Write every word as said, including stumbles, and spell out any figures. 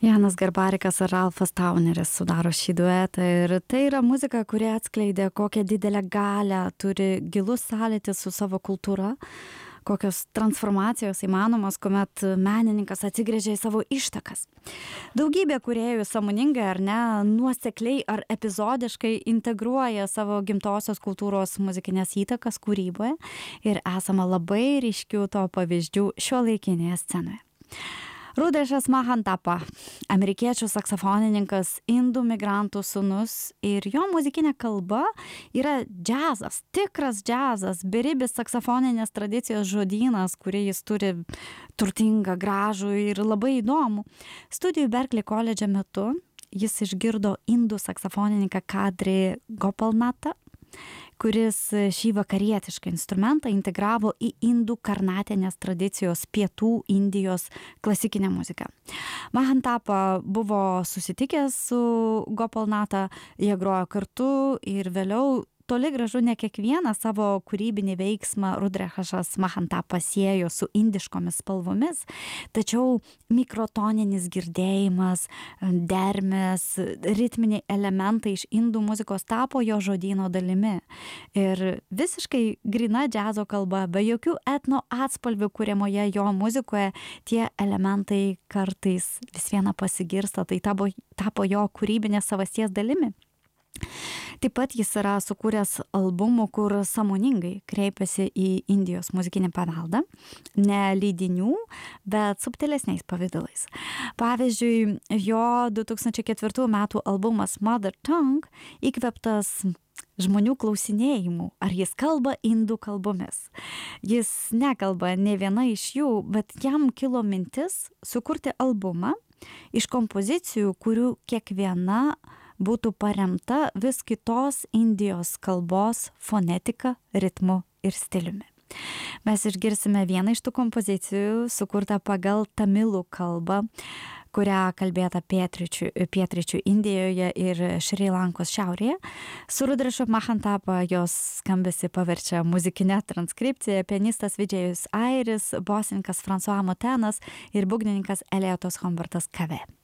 Janas Garbarikas ir Ralfas Tauneris sudaro šį duetą ir tai yra muzika, kuri atskleidė, kokią didelę galią turi gilus sąlytis su savo kultūra, kokios transformacijos įmanomos, kuomet menininkas atsigręžia į savo ištakas. Daugybė kūrėjų sąmoningai ar ne, nuosekliai ar epizodiškai integruoja savo gimtosios kultūros muzikinės įtakas kūryboje ir esama labai ryškių to pavyzdžių šiuolaikinėje scenoje. Rudrešas Mahantapa, amerikiečių saksofonininkas, indų migrantų sūnus ir jo muzikinė kalba yra džiazas, tikras džiazas, beribis saksofoninės tradicijos žodynas, kurį jis turi turtingą, gražų ir labai įdomų. Studijų Berklee koledže metu jis išgirdo indų saksofonininką Kadri Gopalnatą, kuris šį vakarietišką instrumentą integravo į indų karnatinės tradicijos pietų Indijos klasikinę muziką. Mahantapa buvo susitikęs su Gopalnata, jie grojo kartu ir vėliau toli gražu ne kiekvieną savo kūrybinį veiksmą Rudrešas Mahantapa siejo su indiškomis spalvomis, tačiau mikrotoninis girdėjimas, dermės, ritminiai elementai iš indų muzikos tapo jo žodyno dalimi. Ir visiškai gryna džiazo kalba, be jokių etno atspalvių kuriamoje jo muzikoje, tie elementai kartais vis viena pasigirsta, tai tapo, tapo jo kūrybinės savasties dalimi. Taip pat jis yra sukūręs albumų, kur sąmoningai kreipiasi į Indijos muzikinį paveldą, ne leidinių, bet subtilesniais pavidalais. Pavyzdžiui, jo du tūkstančiai ketvirtų metų albumas Mother Tongue įkvėptas žmonių klausinėjimų, ar jis kalba indų kalbomis. Jis nekalba ne viena iš jų, bet jam kilo mintis sukurti albumą iš kompozicijų, kurių kiekviena būtų paremta vis kitos Indijos kalbos fonetika, ritmu ir stiliumi. Mes išgirsime vieną iš tų kompozicijų, sukurtą pagal tamilų kalbą, kurią kalbėta pietryčių, pietryčių Indijoje ir Šri Lankos šiaurėje. Su Rudrešu Mahantapa jos skambesį paverčia muzikinė transkripcija pianistas Vidžėjus Airis, bosininkas François Motenas ir būgnininkas Eliotas Humbertas Kave.